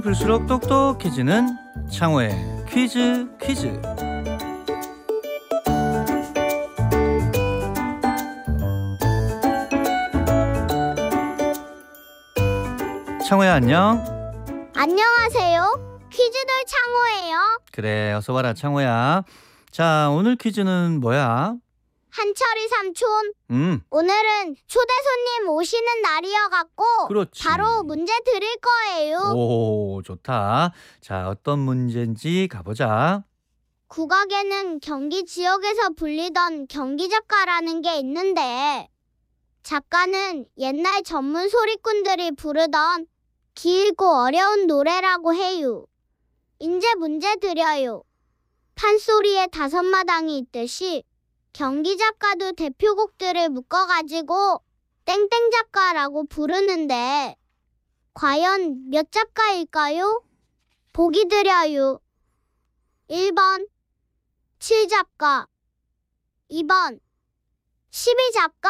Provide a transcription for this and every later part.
풀수록 똑똑해지는 창호의 퀴즈. 창호야, 안녕. 안녕하세요. 퀴즈돌 창호예요. 그래, 어서 와라, 창호야. 자, 오늘 퀴즈는 뭐야? 한철이 삼촌, 음, 오늘은 초대 손님 오시는 날이어갖고 그렇지. 바로 문제 드릴 거예요. 오, 좋다. 자, 어떤 문제인지 가보자. 국악에는 경기 지역에서 불리던 경기작가라는 게 있는데 작가는 옛날 전문 소리꾼들이 부르던 길고 어려운 노래라고 해요. 이제 문제 드려요. 판소리에 5마당이 있듯이 경기작가도 대표곡들을 묶어가지고 땡땡작가라고 부르는데 과연 몇 작가일까요? 보기 드려요. 1번 7작가, 2번 12작가,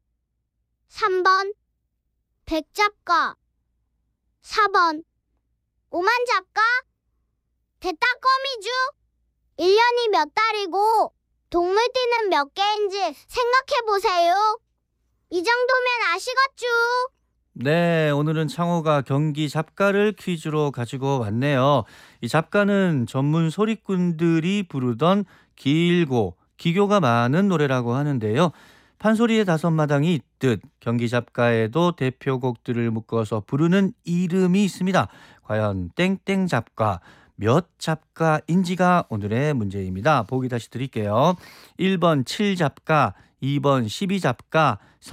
3번 100작가, 4번 5만작가. 됐다 껌이죠. 1년이 몇 달이고 동물띠는 몇 개인지 생각해보세요. 이 정도면 아시겠죠? 네, 오늘은 창호가 경기 잡가를 퀴즈로 가지고 왔네요. 이 잡가는 전문 소리꾼들이 부르던 길고 기교가 많은 노래라고 하는데요. 판소리의 5마당이 있듯 경기 잡가에도 대표곡들을 묶어서 부르는 이름이 있습니다. 과연 땡땡 잡가 몇 잡가인지가 오늘의 문제입니다. 보기 다시 드릴게요. 1번 7잡가, 2번 12잡가,